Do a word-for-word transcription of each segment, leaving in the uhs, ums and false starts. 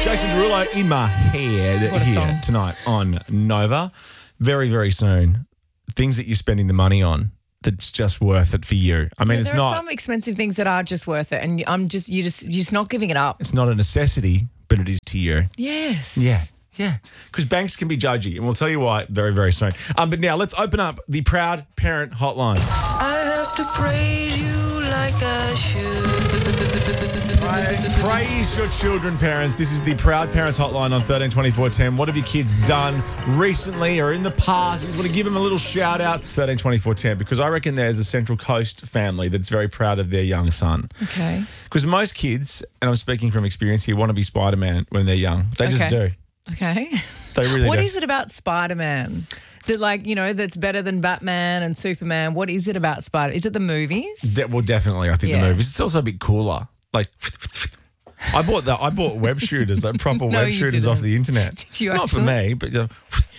Jason Derulo in my head What a here song. tonight on Nova. Very, very soon, things that you're spending the money on that's just worth it for you. I mean, Yeah, it's there not are some expensive things that are just worth it, and I'm just you just you're just not giving it up. it's not a necessity, but it is to you. Yes. Yeah. Yeah, because banks can be judgy, and we'll tell you why very, very soon. Um, but now let's open up the Proud Parent Hotline. I have to praise you like I should. Praise your children, parents. This is the Proud Parents Hotline on thirteen twenty-four ten. What have your kids done recently or in the past? You just want to give them a little shout out, thirteen twenty-four ten, because I reckon there's a Central Coast family that's very proud of their young son. Okay. Because most kids, and I'm speaking from experience here, want to be Spider-Man when they're young. They just Okay. do. Okay. They really What do. is it about Spider-Man that, like, you know, that's better than Batman and Superman? What is it about Spider? Is it the movies? De- well, definitely, I think Yeah. the movies. It's also a bit cooler. Like, I bought that. I bought web shooters, like proper No, web you shooters off didn't. the internet. Did you Not for actually? me, but. Uh,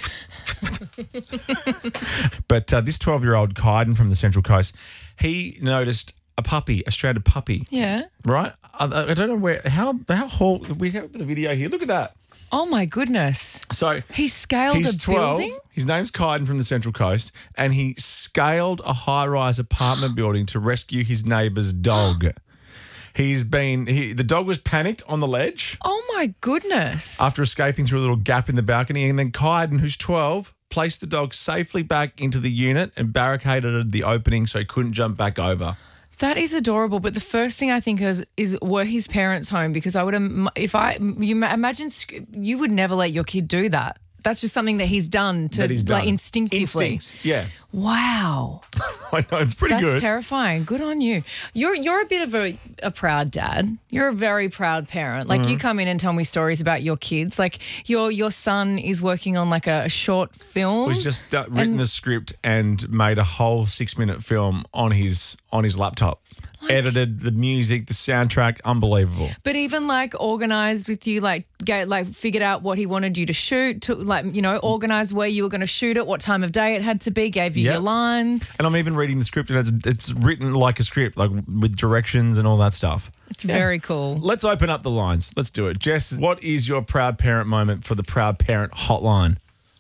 but uh, this twelve-year-old Kaiden from the Central Coast, he noticed a puppy, a stranded puppy. Yeah. Right? I, I don't know where. How? How? Whole, we have the video here. Look at that. Oh my goodness. So He scaled he's a twelve. building? His name's Kaiden from the Central Coast, and he scaled a high-rise apartment building to rescue his neighbour's dog. He's been he, the dog was panicked on the ledge Oh my goodness. after escaping through a little gap in the balcony, and then Kaiden, who's twelve, placed the dog safely back into the unit and barricaded the opening so he couldn't jump back over. That is adorable, but the first thing I think is is were his parents home, because I would im- if I you ma- imagine sc- you would never let your kid do that. That's just something that he's done to That he's like done. instinctively. Instinct. Yeah. Wow. I know, it's pretty That's good. terrifying. Good on you. You're you're a bit of a, a proud dad. You're a very proud parent. Like Mm-hmm. you come in and tell me stories about your kids. Like your your son is working on like a, a short film. He's just uh, written the script and made a whole six-minute film on his on his laptop. Edited the music, the soundtrack, unbelievable. But even like organized with you, like get, like figured out what he wanted you to shoot, to like you know organized where you were going to shoot it, what time of day it had to be, gave you Yep. your lines. And I'm even reading the script, and it's it's written like a script, like with directions and all that stuff. It's very cool. Let's open up the lines. Let's do it. Jess, what is your proud parent moment for the Proud Parent Hotline?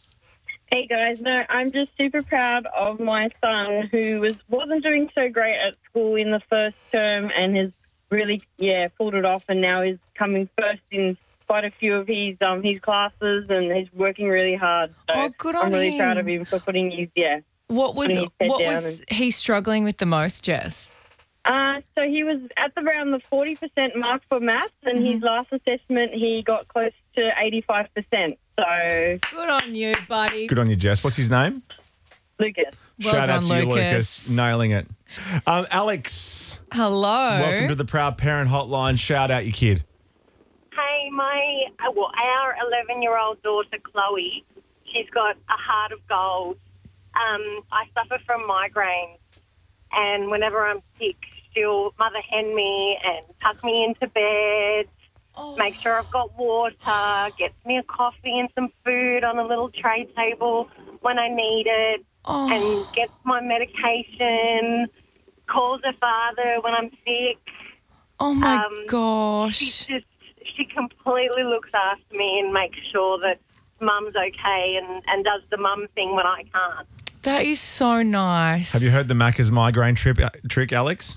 Hey guys, no, I'm just super proud of my son who was wasn't doing so great at school in the first term and has really yeah pulled it off, and now is coming first in quite a few of his um his classes, and he's working really hard. So Oh, good I'm on really proud him. of him for putting his yeah. What was Putting his head what down was he struggling with the most, Jess? Uh, so he was at around the forty percent mark for maths, and his last assessment he got close to eighty-five percent. So Good on you, buddy. Good on you, Jess. What's his name? Lucas. Well Shout out done, to you, Lucas. Lucas. Nailing it. Um, Alex, Hello. welcome to the Proud Parent Hotline. Shout out your kid. Hey, my, uh, well, our eleven-year-old daughter, Chloe, she's got a heart of gold. Um, I suffer from migraines, and whenever I'm sick, she'll mother hen me and tuck me into bed, Oh. make sure I've got water, gets me a coffee and some food on a little tray table when I need it, Oh. and gets my medication, calls her father when I'm sick. Oh my um, She gosh. just she completely looks after me and makes sure that mum's okay, and, and does the mum thing when I can't. That is so nice. Have you heard the Macca's migraine trip, uh, trick, Alex?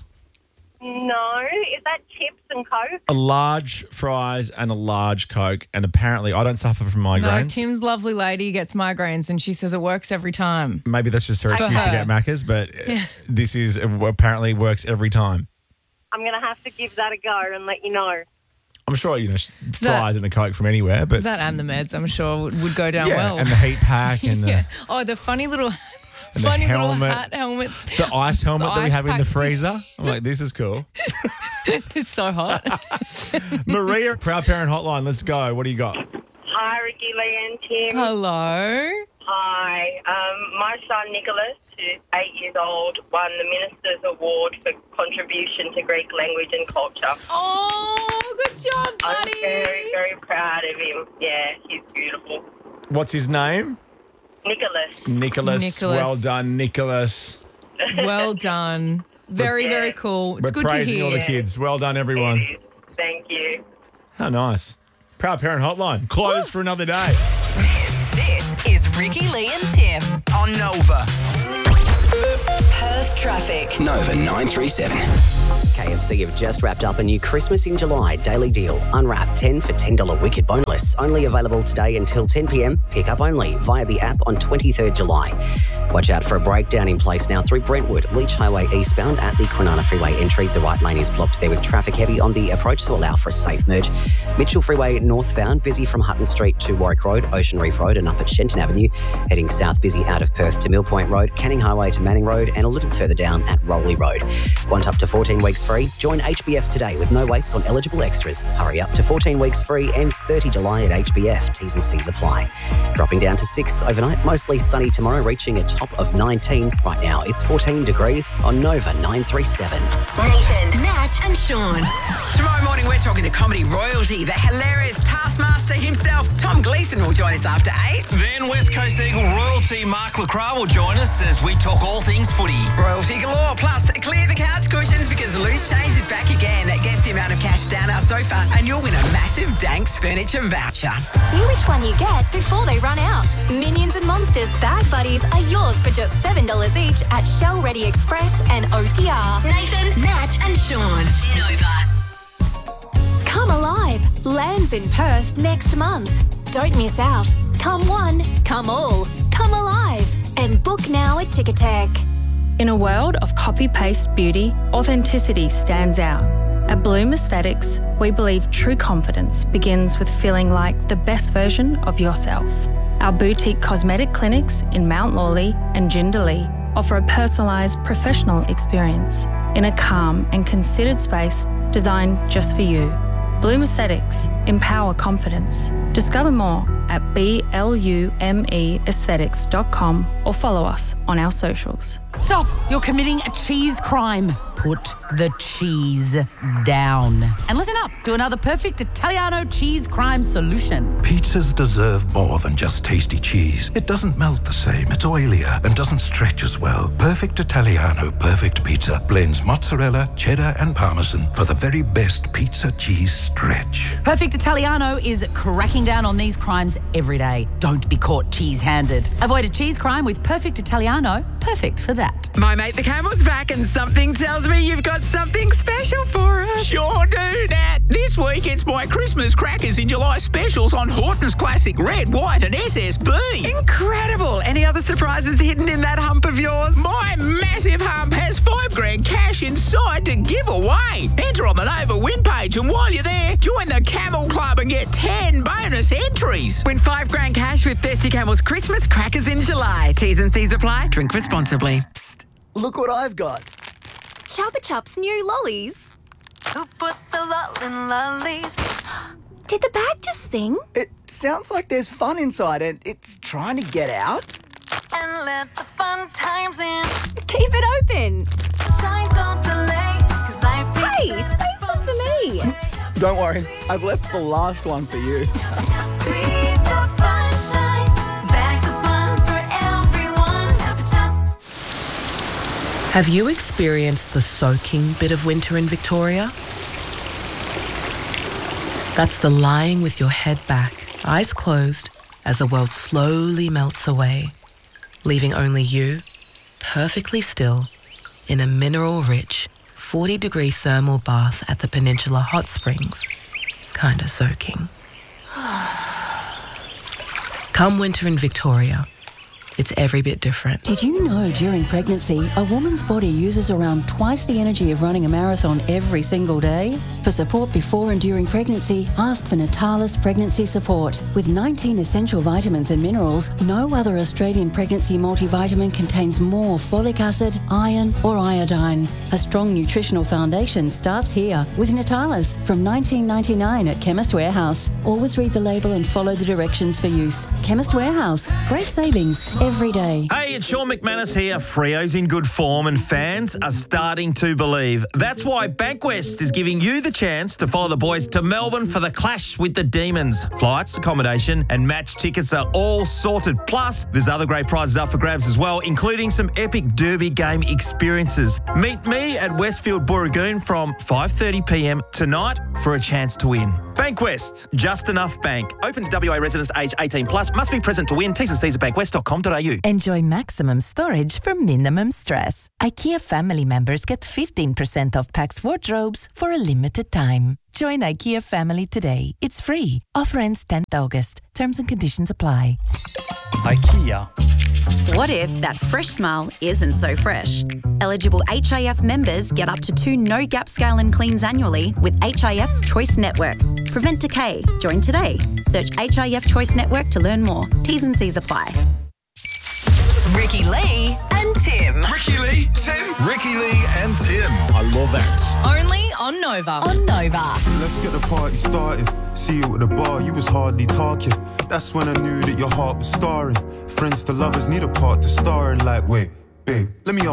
No, is that chips and Coke? A large fries and a large Coke, and apparently I don't suffer from No, migraines. Tim's lovely lady gets migraines and she says it works every time. Maybe that's just her excuse to her. get Macca's, but uh, this is uh, apparently works every time. I'm going to have to give that a go and let you know. I'm sure, you know, fries and a Coke from anywhere, but That and the meds, I'm sure, would, would go down yeah, well. and the heat pack and the, yeah. Oh, the funny little, the funny little helmet. hat helmet. the ice helmet The that we ice have in the pack. freezer. I'm like, this is cool. It's so hot. Maria, Proud Parent Hotline, let's go. What do you got? Hi, Ricky, Lee and Tim. Hello. Hi. Um, my son Nicholas, who's eight years old, won the Minister's Award for contribution to Greek language and culture. Oh, good job, I'm buddy. very, very proud of him. Yeah, he's beautiful. What's his name? Nicholas. Nicholas. Nicholas. Well done, Nicholas. Well done. Very, Yeah. very cool. It's We're good to praising hear. all the kids. Well done, everyone. Thank you. How nice. Proud Parent Hotline, closed for another day. This, this is Ricky, Lee and Tim On Nova. Perth traffic. Nova nine three seven. K F C have just wrapped up a new Christmas in July daily deal. Unwrap ten for ten dollars Wicked Boneless. Only available today until ten p.m. Pick up only via the app on twenty-third July. Watch out for a breakdown in place now through Brentwood. Leach Highway eastbound at the Kwinana Freeway entry. The right lane is blocked there with traffic heavy on the approach to allow for a safe merge. Mitchell Freeway northbound, busy from Hutton Street to Warwick Road, Ocean Reef Road and up at Shenton Avenue. Heading south, busy out of Perth to Mill Point Road, Canning Highway to Manning Road and a little further down at Rowley Road. Want up to fourteen weeks free? Join H B F today with no waits on eligible extras. Hurry up to fourteen weeks free, ends thirty July at H B F. T's and C's apply. Dropping down to six overnight, mostly sunny tomorrow, reaching a top of nineteen. Right now, it's fourteen degrees on Nova nine three seven. Nathan, Nat and Sean. Tomorrow morning, we're talking to comedy royalty. The hilarious Taskmaster himself, Tom Gleeson, will join us after eight. Then West Coast Eagle royalty Mark Lacroix will join us as we talk all things footy. Royalty galore. Plus, clear the couch cushions because Loose Change is back again. Guess the amount of cash down our sofa and you'll win a massive Danks furniture voucher. See which one you get before they run out. Minions and Monsters Bag Buddies are yours for just seven dollars each at Shell Ready Express and O T R. Nathan, Nat and Sean. Nova. Come Alive lands in Perth next month. Don't miss out. Come one, come all. Come alive and book now at Ticketek. In a world of copy-paste beauty, authenticity stands out. At Bloom Aesthetics, we believe true confidence begins with feeling like the best version of yourself. Our boutique cosmetic clinics in Mount Lawley and Jindalee offer a personalised professional experience in a calm and considered space designed just for you. Bloom Aesthetics, empower confidence. Discover more at blume aesthetics dot com or follow us on our socials. Stop! You're committing a cheese crime. Put the cheese down. And listen up to another perfect Italiano cheese crime solution. Pizzas deserve more than just tasty cheese. It doesn't melt the same, it's oilier, and doesn't stretch as well. Perfect Italiano Perfect Pizza blends mozzarella, cheddar, and parmesan for the very best pizza cheese stretch. Perfect Italiano is cracking down on these crimes every day. Don't be caught cheese-handed. Avoid a cheese crime with Perfect Italiano. Perfect for that. My mate the Camel's back and something tells me you've got something special for us. Sure do, Nat. This week it's my Christmas crackers in July specials on Horton's Classic Red, White and S S B. Incredible. Any other surprises hidden in that hump of yours? My massive hump has five grand cash inside to give away. Enter on the Nova win page and while you're there, join the Camel Club and get ten bonus entries. Win five grand cash with Thirsty Camel's Christmas crackers in July. T's and C's apply. Drink responsibly. Psst, look what I've got. Chupa Chups new lollies. Who put the lol in lollies? Did the bag just sing? It sounds like there's fun inside and it's trying to get out. And let the fun times in. Keep it open. Shine, don't delay, 'cause I've tasted Hey, save some for me. Don't worry, I've left the last one for you. See the fun shine. Bags of fun for everyone. Chupa Chups. Have you experienced the soaking bit of winter in Victoria? That's the lying with your head back, eyes closed, as the world slowly melts away, leaving only you, perfectly still, in a mineral-rich, forty-degree thermal bath at the Peninsula Hot Springs, kinda soaking. Come winter in Victoria, it's every bit different. Did you know during pregnancy, a woman's body uses around twice the energy of running a marathon every single day? For support before and during pregnancy, ask for Natalis Pregnancy Support. With nineteen essential vitamins and minerals, no other Australian pregnancy multivitamin contains more folic acid, iron or iodine. A strong nutritional foundation starts here with Natalis from nineteen ninety-nine at Chemist Warehouse. Always read the label and follow the directions for use. Chemist Warehouse. Great savings every day. Hey, it's Sean McManus here. Freo's in good form and fans are starting to believe. That's why Bankwest is giving you the chance to follow the boys to Melbourne for the clash with the Demons. Flights, accommodation and match tickets are all sorted. Plus, there's other great prizes up for grabs as well, including some epic derby game experiences. Meet me at Westfield Booragoon from five thirty p m tonight for a chance to win. Bankwest, just enough bank. Open to W A residents age eighteen plus. Must be present to win. T's and C's at bankwest dot com dot a u. Enjoy maximum storage for minimum stress. IKEA family members get fifteen percent off Pax wardrobes for a limited time. Join IKEA family today. It's free. Offer ends tenth August. Terms and conditions apply. IKEA. What if that fresh smile isn't so fresh? Eligible H I F members get up to two no-gap scale and cleans annually with H I F's Choice Network. Prevent decay. Join today. Search H I F Choice Network to learn more. T's and C's apply. Ricky Lee and Tim. Ricky Lee, Tim. Ricky Lee and Tim. I love that. Only on Nova. On Nova. Let's get the party started. See you at the bar, you was hardly talking. That's when I knew that your heart was scarring. Friends to lovers need a part to star in. Like, wait, babe, let me